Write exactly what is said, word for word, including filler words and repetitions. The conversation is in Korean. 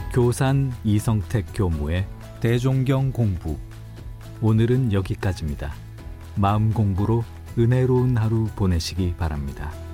교산 이성택 교무의 대종경 공부. 오늘은 여기까지입니다. 마음 공부로 은혜로운 하루 보내시기 바랍니다.